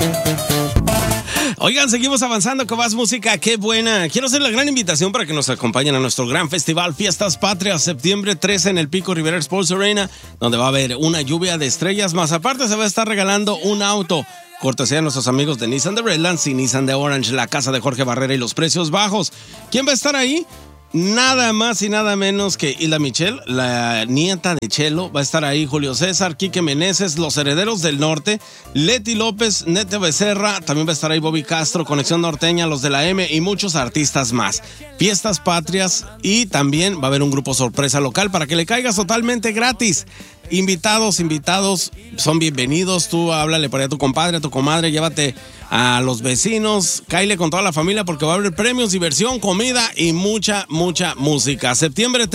Oigan, seguimos avanzando con más música, qué buena. Quiero hacer la gran invitación para que nos acompañen a nuestro gran festival Fiestas Patrias, septiembre 13 en el Pico Rivera Sports Arena, donde va a haber una lluvia de estrellas, más aparte se va a estar regalando un auto. Cortesía de nuestros amigos de Nissan de Redlands y Nissan de Orange, la casa de Jorge Barrera y los precios bajos. ¿Quién va a estar ahí? Nada más y nada menos que Hilda Michel, la nieta de Chelo, va a estar ahí Julio César, Quique Meneses, Los Herederos del Norte, Leti López, Nete Becerra, también va a estar ahí Bobby Castro, Conexión Norteña, Los de la M y muchos artistas más. Fiestas Patrias y también va a haber un grupo sorpresa local para que le caigas totalmente gratis. Invitados son bienvenidos. Tú háblale por ahí a tu compadre, a tu comadre, llévate a los vecinos, cáile con toda la familia porque va a haber premios, diversión, comida y mucha música. Septiembre 3